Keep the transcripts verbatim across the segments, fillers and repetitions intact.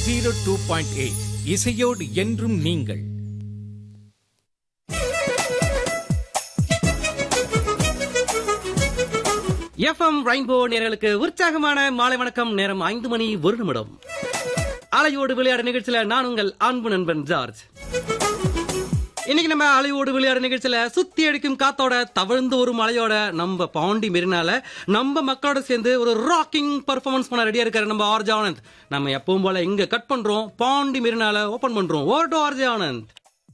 Zero two point eight இசையோடு என்றும் நீங்கள். எஃப்எம் ரெயின்போ நேயர்களுக்கு உற்சாகமான மாலை வணக்கம். நேரம் ஐந்து மணி ஒரு நிமிடம். அலையோடு விளையாடு நிகழ்ச்சியில நான் உங்கள் அன்பு நண்பன் ஜார்ஜ். இன்னைக்கு நம்ம அலையோடு விளையாடு நிகழ்ச்சியில சுத்தி அடிக்கும் காத்தோட தவழ்ந்து ஒரு மலையோட நம்ம பாண்டி மெரினால நம்ம மக்களோட சேர்ந்து ஒரு ராக்கிங் பர்ஃபார்மன்ஸ் பண்ண ரெடியா இருக்காரு நம்ம ஆர்ஜே ஆனந்த். நம்ம எப்பவும் போல இங்க கட் பண்றோம், பாண்டி மெரினால ஓபன் பண்றோம். Over to RJ Anand.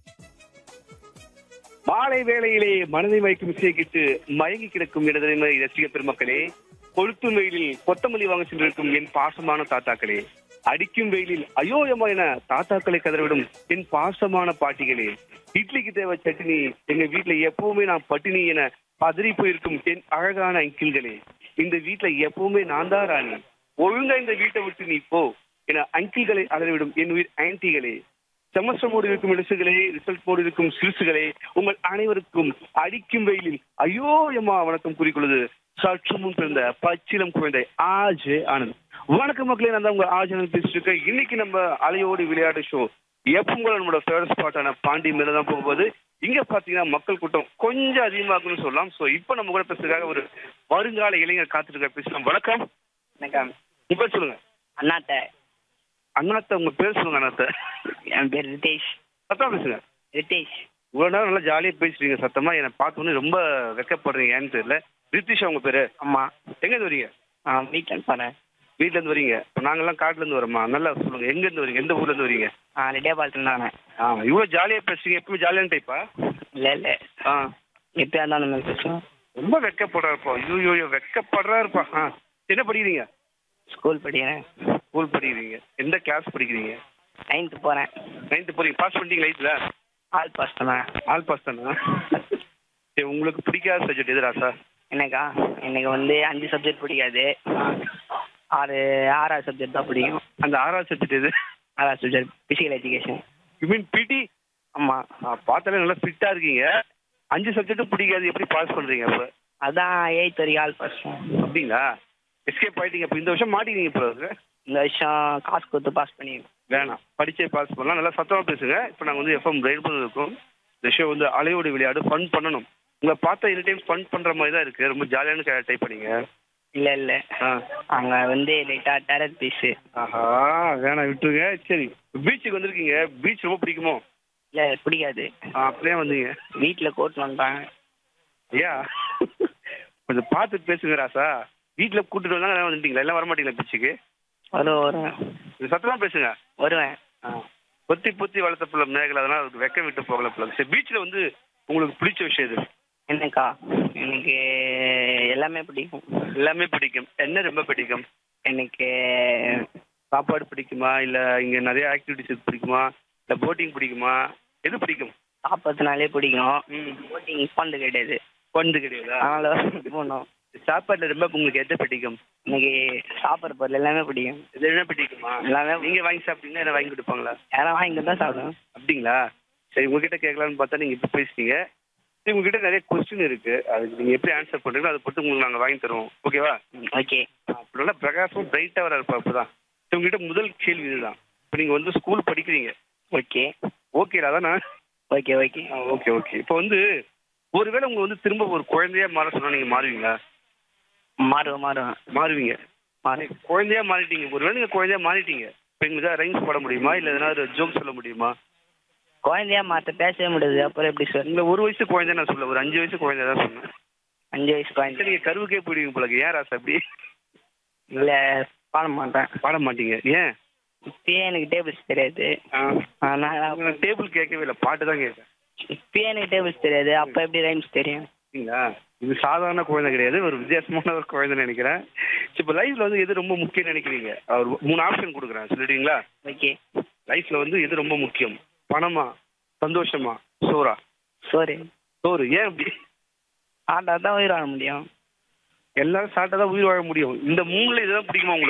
மாலை வேளையிலே மனதை மயக்கும் இசைக்கிட்டு மயங்கி கிடக்கும் இடதுமை ரசிக பெருமக்களே, கொளுத்தும் வெயிலில் கொத்தமல்லி வாங்க சென்றிருக்கும் என் பாசமான தாத்தாக்களே, அடிக்கும் வெயிலில் அயோயமா என தாத்தாக்களை கதறிவிடும் என் பாசமான பாட்டிகளே, இட்லிக்கு தேவை சட்னி எங்க வீட்டுல எப்பவுமே நான் பட்டினி என பதறி போயிருக்கும் என் அழகான அங்கிள்களே, இந்த வீட்டுல எப்பவுமே நான் தான் ராணி, ஒழுங்கா இந்த வீட்டை விட்டு நீ போ என அங்கிள்களை அலறிவிடும் என் உயிர் ஆன்டிகளே, செமஸ்டர் மோடு இருக்கும் இலசுகளே, ரிசல்ட் மோடு இருக்கும் சிறுசுகளே, உங்கள் அனைவருக்கும் அடிக்கும் வெயிலில் ஐயோ எம்மா வணக்கம் கூறிக்கொள்வது சற்று முன் பிறந்த பச்சிலம் குழந்தை ஆர்ஜே ஆனந்த். வணக்கம் மக்களே, நான் தான் உங்க ஆர்ஜே ஆனந்த் பேசிட்டு இருக்கேன். இன்னைக்கு நம்ம அலையோடு விளையாட்டு ஷோ எப்பவும் கூட நம்மளோட ஃபேவரட் ஸ்பாட்டான பாண்டி மேல தான் போகும்போது இங்க பாத்தீங்கன்னா மக்கள் கூட்டம் கொஞ்சம் அதிகமாகுன்னு சொல்லலாம். சோ இப்போ நம்ம கூட பேசுறதுக்காக ஒரு வருங்கால இளைஞர் காத்துட்டு இருக்க பேசலாம். வணக்கம். வணக்கம். இப்ப சொல்லுங்க. அண்ணாத்த. அண்ணாத்த, உங்க பேர் சொல்லுங்க. அண்ணாத்த. என் பேர் ரிதேஷ். சத்தமா பேசுங்க. ரிதேஷ். இவ்வளவு நேரம் நல்லா ஜாலியா பேசுறீங்க. சத்தமா என்னை பார்த்தோன்னே ரொம்ப வெக்கப்படுறீங்க. ஏன்னு தெரியல. ரித்திஷா உங்க பேரு? ஆமா. எங்க இருந்து வரீங்க? ஆ வீட்டுல இருந்து போறேன். வீட்டுல இருந்து வரீங்க. நாங்கெல்லாம் காட்டுல இருந்து வரோமா? நல்லா சொல்லுங்க, எங்க இருந்து வரீங்க, எந்த ஊர்ல இருந்து வரீங்க? ஆ ரெட்டியாபாளத்துல இருந்தாங்க. ஆ இவ்வளவு ஜாலியா பேசுறீங்க. எப்பவுமே ஜாலியான டைப்பா? இல்ல இல்ல. ஆ எப்பயா இருந்தாலும் நம்ம பேசுவோம். ரொம்ப வெக்கப்படுறாருப்பா. ஐயோ வெக்கப்படுறாருப்பா. ஆ என்ன படிக்கிறீங்க? ஸ்கூல் படிக்கிறேன். ஸ்கூல் படிக்கிறீங்க. எந்த கிளாஸ் படிக்கிறீங்க? நைன்த்து போறேன். நைன்த்து போறீங்க. பாஸ் பண்ணிட்டீங்க லைஃப்ல? ஆல் பாஸ் தானே. ஆல் பாஸ் தானா? சரி, உங்களுக்கு பிடிக்காத சப்ஜெக்ட் எதுடா சார்? எனக்கா எனக்கு வந்து அஞ்சு சப்ஜெக்ட் பிடிக்காது. ஆறு ஆறாவது சப்ஜெக்ட் தான் பிடிக்கும். அந்த ஆறாவது சப்ஜெக்ட் எது? ஆறாவது subject physical education. You mean பிடி? ஆமா. பார்த்தாலே நல்லா ஃபிட்டா இருக்கீங்க. அஞ்சு சப்ஜெக்ட்டும் பிடிக்காது, எப்படி பாஸ் பண்றீங்க அப்ப? அதான் எயித் வரைக்கும் ஆல் பாஸ். அப்படிங்களா? எஸ்கேப் ஆயிட்டீங்க. இப்போ இந்த வருஷம் மாட்டிக்கிங்க. இப்போ இந்த வருஷம் காசு கொடுத்து பாஸ் பண்ணி வேணாம், படிச்சே பாஸ் பண்ணலாம். நல்லா சத்தமா பேசுங்க. இப்போ நாங்கள் வந்து எஃப்எம் ரெயின்போ இருக்கோம். இந்த ஷோ வந்து அலையோடு விளையாடு ஃபன் பண்ணணும். உங்களை பார்த்தா எனி டைம் ஃபன் பண்ற மாதிரி தான் இருக்கு. ரொம்ப ஜாலியான டைப் பண்ணீங்க. இல்ல இல்ல. ஆ அங்க வந்து லைட்டா டெரர் பீஸ். ஆஹா, வேணாம் விட்டுருங்க. சரி, பீச்சுக்கு வந்திருக்கீங்க. பீச் ரொம்ப பிடிக்குமோ? இல்ல பிடிக்காது. அப்படியே வந்தீங்க. வீட்டுல கூட்டு வந்தாங்க. ஐயா கொஞ்சம் பார்த்து பேசுங்க ராசா. வீட்டுல கூட்டிட்டு வந்தாங்க வந்துட்டீங்களா? எல்லாம் வரமாட்டீங்களா பீச்சுக்கு? வருவேன் வருவேன். சத்தமா பேசுங்க. வருவேன். பொத்தி பொத்தி வளர்த்த பிள்ளை மேகலை, அதனால அதுக்கு வெக்க விட்டு போகல பிள்ளை. சரி, பீச்சில் வந்து உங்களுக்கு பிடிச்ச விஷயம் எது? எனக்கா எனக்கு எல்லாமே பிடிக்கும். எல்லாமே பிடிக்கும். என்ன ரொம்ப பிடிக்கும்? எனக்கு சாப்பாடு பிடிக்குமா, இல்லை இங்கே நிறைய ஆக்டிவிட்டிஸ் பிடிக்குமா, இல்லை போட்டிங் பிடிக்குமா, எது பிடிக்கும்? சாப்பிட்றதுனாலே பிடிக்கும். ம் போட்டிங் ஃபண்டு கிடையாது. கொண்டு கிடையாதா? அதனால போனோம். சாப்பாட்டில் ரொம்ப உங்களுக்கு எது பிடிக்கும்? எனக்கு சாப்பிட்ற பொருள் எல்லாமே பிடிக்கும். எது என்ன பிடிக்குமா? எல்லாமே. நீங்கள் வாங்கி சாப்பிட்டீங்கன்னா என்ன வாங்கி கொடுப்பாங்களா? யாரும் வாங்கி தான் சாப்பிடுவேன். அப்படிங்களா? சரி, உங்ககிட்ட கேட்கலான்னு பார்த்தா நீங்கள் இப்போ பேசிட்டீங்க. சரி, உங்ககிட்ட நிறைய கொஸ்டின் இருக்கு. அதுக்கு நீங்கள் எப்படி ஆன்சர் பண்ணுறீங்களோ அதை பொறுத்து உங்களுக்கு நாங்கள் வாங்கி தருவோம். ஓகேவா? ஓகே. அப்படி நல்லா பிரகாசம் பிரைட்டாக வர இருப்பா. அப்போதான் சரி, உங்ககிட்ட முதல் கேள்வி இதுதான். இப்போ நீங்கள் வந்து ஸ்கூல் படிக்கிறீங்க. ஓகே. ஓகேடா தானே? Okay okay. Okay okay. இப்போ வந்து ஒருவேளை உங்களை வந்து திரும்ப ஒரு குழந்தையா மாற சொன்னா நீங்கள் மாறுவீங்களா? மாறுவேன் மாறுவேன். மாறுவீங்க. மாறு. குழந்தையா மாறிட்டீங்க. ஒருவேளை நீங்கள் குழந்தையா மாறிட்டீங்க, இப்போ எங்களுக்கு ஏதாவது ரைம்ஸ் போட முடியுமா, இல்லை எதனாவது ஜோக் சொல்ல முடியுமா? குழந்தையா மாற்ற பேசவே முடியாது. அப்புறம் எப்படி சார்? உங்களை ஒரு வயசு குழந்தை நான் சொல்ல, ஒரு அஞ்சு வயசு குழந்தை தான் சொன்னேன். அஞ்சு வயசு குழந்தை. நீங்கள் கருவுக்கே போயிடுவீங்க போல. ஏன் ராசா அப்படி? இல்லை பாட மாட்டேன். பாட மாட்டீங்க. ஏன்? இப்பயே எனக்கு டேபிள்ஸ் தெரியாது. அதனால டேபிள் கேட்கவே இல்லை, பாட்டு தான் கேட்கேன். இப்பயே எனக்கு டேபிள்ஸ் தெரியாது. அப்போ எப்படி ரைம்ஸ் தெரியும்? சரிங்களா? இது சாதாரண குழந்தை கிடையாது, ஒரு வித்தியாசமான ஒரு குழந்தைன்னு நினைக்கிறேன். இப்போ லைஃப்ல வந்து எது ரொம்ப முக்கியம் நினைக்கிறீங்க? ஒரு மூணு ஆப்ஷன் கொடுக்குறேன், சொல்லிடுவீங்களா? ஓகே. லைஃப்ல வந்து எது ரொம்ப முக்கியம்? பணமா, சந்தோஷமா, சோறா? சோறு. சோறு. ஏன் அப்படி? ஆட்டா தான் உயிர் வாழ முடியும். எல்லாரும் சாப்பிட்டா தான் உயிர் வாழ முடியும். இந்த மூணுல இதுதான் பிடிக்குமா உங்களுக்கு?